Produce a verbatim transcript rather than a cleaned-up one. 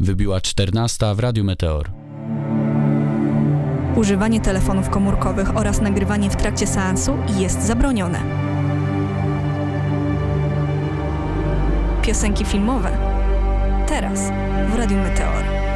Wybiła czternasta w Radiu Meteor. Używanie telefonów komórkowych oraz nagrywanie w trakcie seansu jest zabronione. Piosenki filmowe teraz w Radiu Meteor.